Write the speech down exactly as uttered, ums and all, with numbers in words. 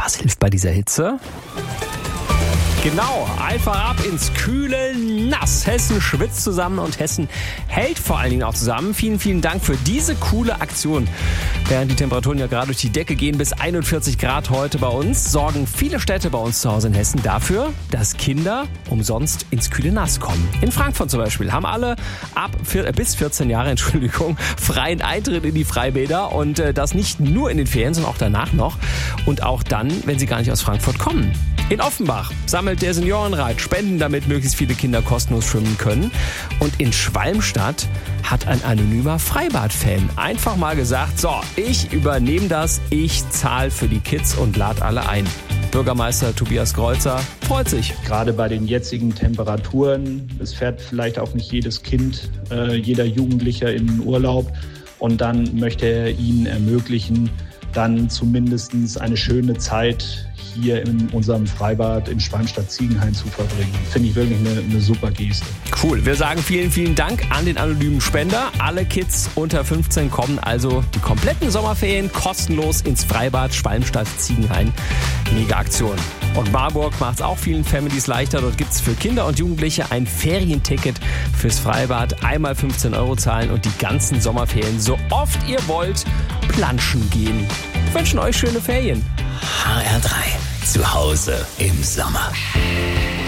Was hilft bei dieser Hitze? Genau, einfach ab ins kühle Nass. Hessen schwitzt zusammen und Hessen hält vor allen Dingen auch zusammen. Vielen, vielen Dank für diese coole Aktion. Während die Temperaturen ja gerade durch die Decke gehen, bis einundvierzig Grad heute bei uns, sorgen viele Städte bei uns zu Hause in Hessen dafür, dass Kinder umsonst ins kühle Nass kommen. In Frankfurt zum Beispiel haben alle ab vier, bis vierzehn Jahre, Entschuldigung, freien Eintritt in die Freibäder und äh, das nicht nur in den Ferien, sondern auch danach noch und auch dann, wenn sie gar nicht aus Frankfurt kommen. In Offenbach sammelt der Seniorenrat Spenden, damit möglichst viele Kinder kostenlos schwimmen können. Und in Schwalmstadt hat ein anonymer Freibad-Fan einfach mal gesagt, so, ich übernehme das, ich zahle für die Kids und lade alle ein. Bürgermeister Tobias Kreuzer freut sich. Gerade bei den jetzigen Temperaturen, es fährt vielleicht auch nicht jedes Kind, äh, jeder Jugendlicher in den Urlaub. Und dann möchte er ihnen ermöglichen, dann zumindest eine schöne Zeit hier in unserem Freibad in Schwalmstadt-Ziegenhain zu verbringen. Finde ich wirklich eine, eine super Geste. Cool. Wir sagen vielen, vielen Dank an den anonymen Spender. Alle Kids unter fünfzehn kommen also die kompletten Sommerferien kostenlos ins Freibad Schwalmstadt-Ziegenhain. Mega Aktion. Und Marburg macht es auch vielen Families leichter. Dort gibt es für Kinder und Jugendliche ein Ferienticket fürs Freibad. Einmal fünfzehn Euro zahlen und die ganzen Sommerferien so oft ihr wollt planschen gehen. Wir wünschen euch schöne Ferien. H R drei. Zu Hause im Sommer.